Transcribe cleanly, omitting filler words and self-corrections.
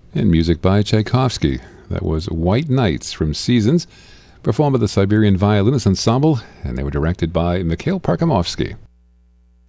And music by Tchaikovsky. That was White Nights from Seasons, performed by the Siberian Violinist Ensemble, and they were directed by Mikhail Parkhomovsky.